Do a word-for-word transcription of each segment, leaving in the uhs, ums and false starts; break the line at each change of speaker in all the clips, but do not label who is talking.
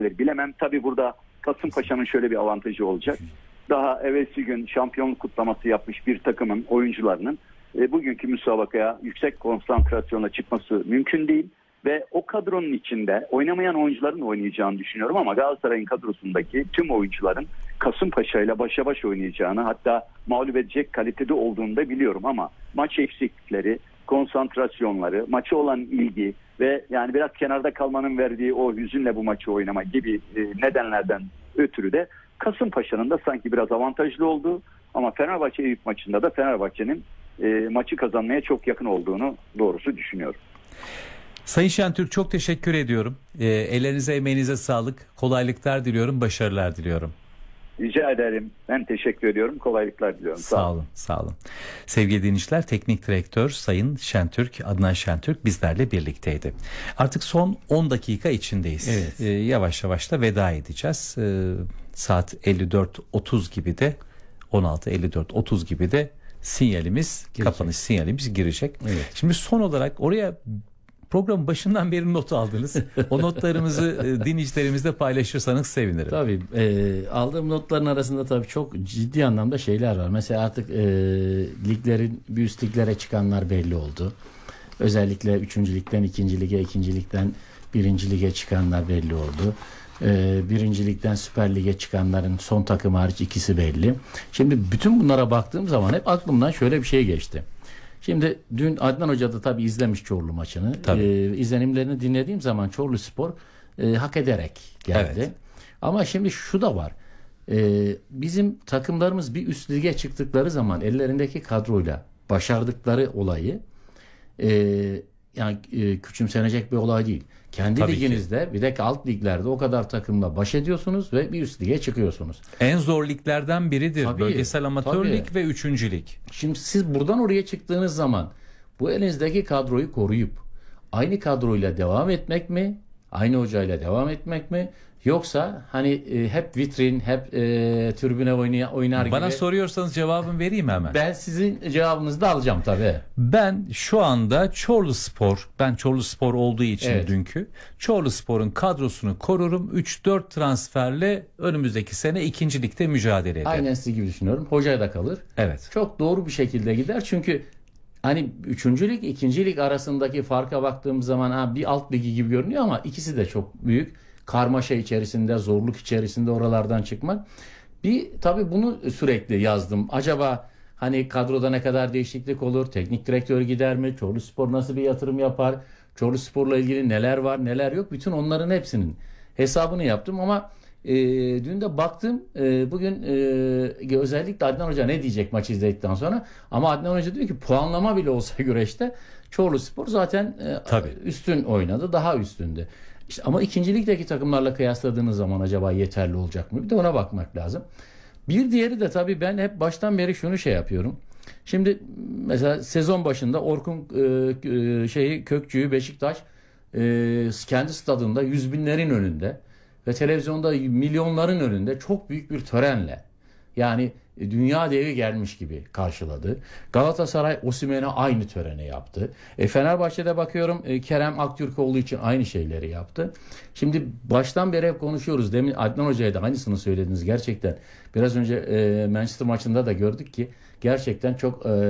bilemem. Tabii burada Kasımpaşa'nın şöyle bir avantajı olacak. Daha evvelsi gün şampiyonluk kutlaması yapmış bir takımın oyuncularının e, bugünkü müsabakaya yüksek konsantrasyonla çıkması mümkün değil. Ve o kadronun içinde oynamayan oyuncuların oynayacağını düşünüyorum ama Galatasaray'ın kadrosundaki tüm oyuncuların Kasımpaşa ile başa baş oynayacağını, hatta mağlup edecek kalitede olduğunu da biliyorum ama maç eksiklikleri, konsantrasyonları, maça olan ilgi ve yani biraz kenarda kalmanın verdiği o hüzünle bu maçı oynama gibi nedenlerden ötürü de Kasımpaşa'nın da sanki biraz avantajlı olduğu ama Fenerbahçe Eyüp maçında da Fenerbahçe'nin e, maçı kazanmaya çok yakın olduğunu doğrusu düşünüyorum.
Sayın Şentürk, çok teşekkür ediyorum. E, ellerinize emeğinize sağlık. Kolaylıklar diliyorum, başarılar diliyorum.
Rica ederim. Ben teşekkür ediyorum. Kolaylıklar diliyorum.
Sağ, sağ olun, sağ olun. Sevgili dinleyiciler, teknik direktör Sayın Şentürk, Adnan Şentürk bizlerle birlikteydi. Artık son on dakika içindeyiz.
Evet.
Ee, yavaş yavaş da veda edeceğiz. Ee, saat elli dört otuz gibi de on altı elli dört otuz gibi de sinyalimiz, girecek. Kapanış sinyalimiz girecek.
Evet.
Şimdi son olarak oraya programın başından beri not aldınız. O notlarımızı dinleyicilerimizle paylaşırsanız sevinirim.
Tabii e, aldığım notların arasında tabii çok ciddi anlamda şeyler var. Mesela artık e, liglerin bir üst liglere çıkanlar belli oldu. Özellikle üçüncü ligden ikinci lige, ikinci ligden birinci lige çıkanlar belli oldu. E, birinci ligden Süper Lig'e çıkanların son takım hariç ikisi belli. Şimdi bütün bunlara baktığım zaman hep aklımdan şöyle bir şey geçti. Şimdi dün Adnan Hoca da tabii izlemiş Çorlu maçını. Ee, izlenimlerini dinlediğim zaman Çorlu Spor e, hak ederek geldi.
Evet.
Ama şimdi şu da var. Ee, bizim takımlarımız bir üst lige çıktıkları zaman ellerindeki kadroyla başardıkları olayı e, yani e, küçümsenecek bir olay değil. Kendi
Tabii
liginizde
ki.
bir de alt liglerde o kadar takımla baş ediyorsunuz ve bir üst lige çıkıyorsunuz.
En zor liglerden biridir.
Tabii,
Bölgesel amatör
tabii.
lig ve üçüncü lig.
Şimdi siz buradan oraya çıktığınız zaman bu elinizdeki kadroyu koruyup aynı kadroyla devam etmek mi? Aynı hocayla devam etmek mi? Yoksa hani e, hep vitrin, hep e, tribüne oynar, oynar gibi.
Bana soruyorsanız cevabımı vereyim hemen.
Ben sizin cevabınızı da alacağım tabii.
Ben şu anda Çorlu Spor, ben Çorlu Spor olduğu için
Evet.
dünkü, Çorlu Spor'un kadrosunu korurum. üç dört transferle önümüzdeki sene ikinci ligde mücadele ederim.
Aynen siz gibi düşünüyorum. Hocaya da kalır.
Evet.
Çok doğru bir şekilde gider. Çünkü hani üçüncü lig, ikinci lig arasındaki farka baktığımız zaman ha, bir alt ligi gibi görünüyor ama ikisi de çok büyük. Karmaşa içerisinde, zorluk içerisinde oralardan çıkmak. Bir tabii bunu sürekli yazdım. Acaba hani kadroda ne kadar değişiklik olur? Teknik direktör gider mi? Çorlu Spor nasıl bir yatırım yapar? Çorlu Spor'la ilgili neler var, neler yok? Bütün onların hepsinin hesabını yaptım ama e, dün de baktım. E, bugün e, özellikle Adnan Hoca ne diyecek maçı izledikten sonra? Ama Adnan Hoca diyor ki puanlama bile olsa güreşte Çorlu Spor zaten e,
Tabii.
üstün oynadı. Daha üstündü. İşte ama ikinci ligdeki takımlarla kıyasladığınız zaman acaba yeterli olacak mı? Bir de ona bakmak lazım. Bir diğeri de tabii ben hep baştan beri şunu şey yapıyorum. Şimdi mesela sezon başında Orkun e, şeyi Kökçü'yü Beşiktaş e, kendi stadında yüz binlerin önünde ve televizyonda milyonların önünde çok büyük bir törenle yani dünya devi gelmiş gibi karşıladı. Galatasaray Osimhen'e aynı töreni yaptı. E, Fenerbahçe'de bakıyorum e, Kerem Aktürkoğlu için aynı şeyleri yaptı. Şimdi baştan beri hep konuşuyoruz. Demin Adnan Hoca'ya da aynısını söylediniz gerçekten. Biraz önce e, Manchester maçında da gördük ki gerçekten çok e,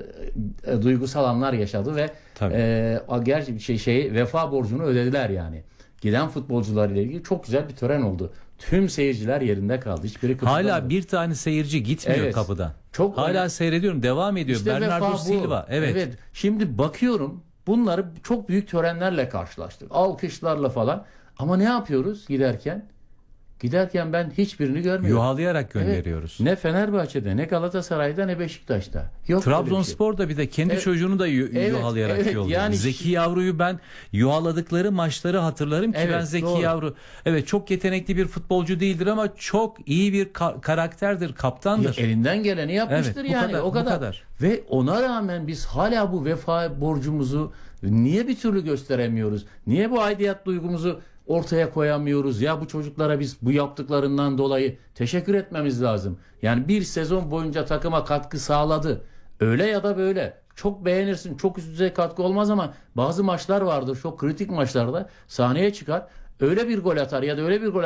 e, duygusal anlar yaşadı ve e, gerçi şey şeyi vefa borcunu ödediler yani. Giden futbolcular ile ilgili çok güzel bir tören oldu. Tüm seyirciler yerinde kaldı. Hiçbiri kıpırdamadı.
Hala bir tane seyirci gitmiyor
Evet.
kapıdan.
Çok
Hala
önemli.
seyrediyorum. Devam ediyor.
İşte
Bernardo Silva. Evet.
evet. Şimdi bakıyorum bunları çok büyük törenlerle karşılaştık. Alkışlarla falan. Ama ne yapıyoruz giderken? Giderken ben hiçbirini görmüyorum.
Yuhalayarak gönderiyoruz.
Evet. Ne Fenerbahçe'de, ne Galatasaray'da, ne Beşiktaş'ta. Yok
Trabzonspor da bir de kendi
Evet.
çocuğunu da yu-
Evet,
yuhalayarak
evet.
yolluyor.
Yani-
Zeki Yavru'yu ben yuhaladıkları maçları hatırlarım ki
Evet,
ben Zeki
doğru.
Yavru evet çok yetenekli bir futbolcu değildir ama çok iyi bir ka- karakterdir, kaptandır.
Ya elinden geleni yapmıştır
Evet, bu
yani
kadar,
o
bu
kadar.
kadar.
Ve ona rağmen biz hala bu vefa borcumuzu niye bir türlü gösteremiyoruz? Niye bu aidiyet duygumuzu ortaya koyamıyoruz? Ya bu çocuklara biz bu yaptıklarından dolayı teşekkür etmemiz lazım. Yani bir sezon boyunca takıma katkı sağladı. Öyle ya da böyle. Çok beğenirsin, çok üst düzey katkı olmaz ama bazı maçlar vardır, çok kritik maçlarda sahneye çıkar. Öyle bir gol atar ya da öyle bir gol